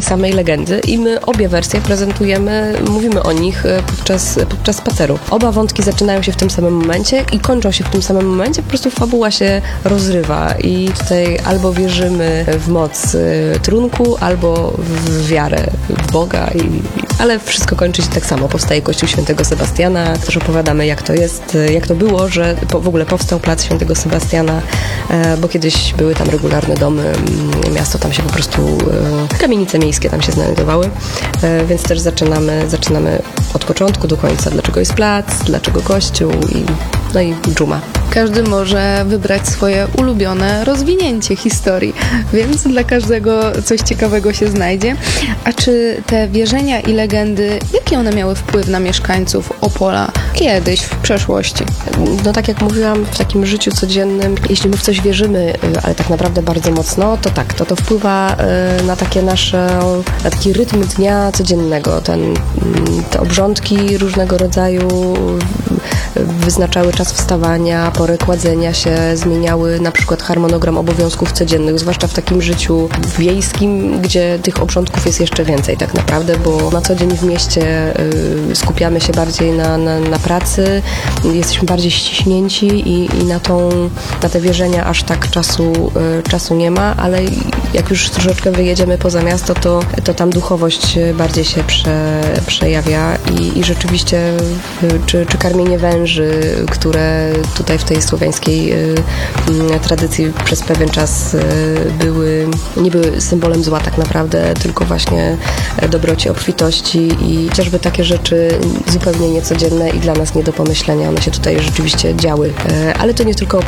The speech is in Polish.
samej legendy i my obie wersje prezentujemy, mówimy o nich podczas spaceru. Oba wątki zaczynają się w tym samym momencie i kończą się w tym samym momencie, po prostu fabuła się rozrywa i tutaj albo wierzymy w moc trunku, albo w wiarę w Boga, ale wszystko kończy się tak samo. Powstaje Kościół Świętego Sebastiana, też opowiadamy jak to jest, jak to było, że w ogóle powstał plac Świętego Sebastiana, bo kiedyś były tam regularne domy, miasto tam się po prostu, kamienice miejskie tam się znajdowały, więc też zaczynamy od początku do końca, dlaczego jest plac, dlaczego Kościół i dżuma. Każdy może wybrać swoje ulubione rozwinięcie historii, więc dla każdego coś ciekawego się znajdzie. A czy te wierzenia i legendy, jaki one miały wpływ na mieszkańców Opola kiedyś, w przeszłości? No tak jak mówiłam, w takim życiu codziennym, jeśli my w coś wierzymy, ale tak naprawdę bardzo mocno, to tak, to wpływa na taki rytm dnia codziennego. Te obrządki różnego rodzaju wyznaczały czas wstawania, porę kładzenia się, zmieniały na przykład harmonogram obowiązków codziennych, zwłaszcza w takim życiu wiejskim, gdzie tych obrządków jest jeszcze więcej tak naprawdę, bo na co dzień w mieście skupiamy się bardziej na pracy, jesteśmy bardziej ściśnięci i na te wierzenia aż tak czasu nie ma, ale jak już troszeczkę wyjedziemy poza miasto, to tam duchowość bardziej się przejawia i rzeczywiście czy karmienie węży, które tutaj w tej słowiańskiej tradycji przez pewien czas nie były symbolem zła tak naprawdę, tylko właśnie dobroci, obfitości i chociażby takie rzeczy zupełnie niecodzienne i dla nas nie do pomyślenia. One się tutaj rzeczywiście działy. Ale to nie tylko